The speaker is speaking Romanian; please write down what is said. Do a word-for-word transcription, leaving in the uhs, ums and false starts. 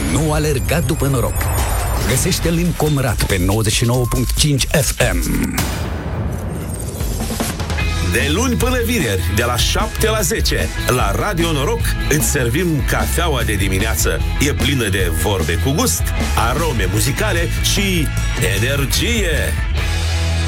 Nu alerga după noroc. Găsește-l în Comrat pe nouăzeci și nouă virgulă cinci F M. De luni până vineri, de la șapte la zece, la Radio Noroc, îți servim cafeaua de dimineață. E plină de vorbe cu gust, arome muzicale și energie.